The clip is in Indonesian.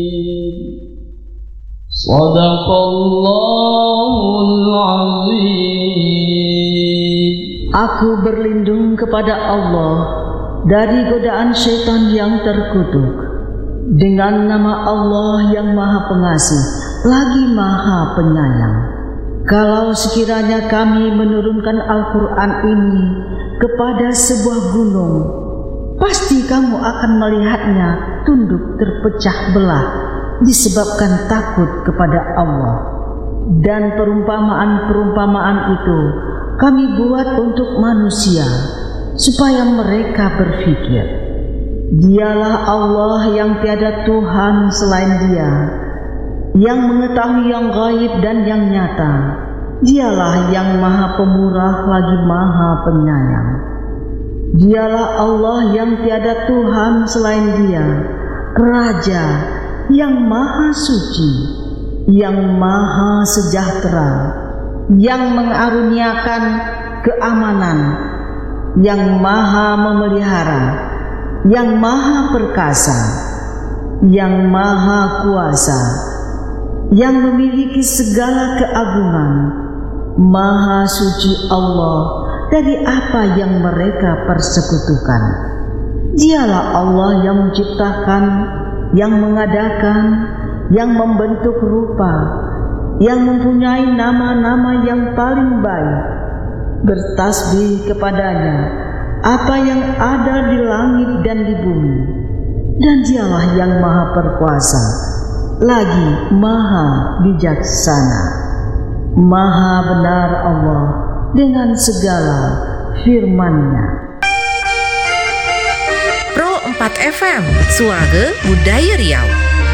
Shadaqallahul Azim. Aku berlindung kepada Allah dari godaan syaitan yang terkutuk. Dengan nama Allah yang Maha Pengasih, lagi Maha Penyayang. Kalau sekiranya kami menurunkan Al-Quran ini kepada sebuah gunung, pasti kamu akan melihatnya tunduk terpecah belah disebabkan takut kepada Allah. Dan perumpamaan-perumpamaan itu kami buat untuk manusia supaya mereka berfikir. Dialah Allah yang tiada Tuhan selain Dia, yang mengetahui yang gaib dan yang nyata. Dialah yang Maha Pemurah lagi Maha Penyayang. Dialah Allah yang tiada Tuhan selain Dia, Raja yang Maha Suci, yang Maha Sejahtera, yang mengaruniakan keamanan, yang Maha Memelihara, yang Maha Perkasa, yang Maha Kuasa, yang memiliki segala keagungan. Maha suci Allah dari apa yang mereka persekutukan. Dialah Allah yang menciptakan, yang mengadakan, yang membentuk rupa, yang mempunyai nama-nama yang paling baik. Bertasbih kepadanya apa yang ada di langit dan di bumi. Dan Dialah yang Maha Perkuasa, lagi Maha Bijaksana. Maha benar Allah dengan segala firman-Nya. Pro 4 FM, Suara Budaya Riau.